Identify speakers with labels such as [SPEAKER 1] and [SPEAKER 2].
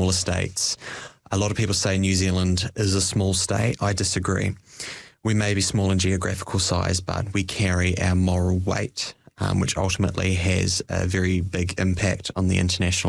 [SPEAKER 1] smaller states. A lot of people say New Zealand is a small state. I disagree. We may be small in geographical size, but we carry our moral weight, which ultimately has a very big impact on the international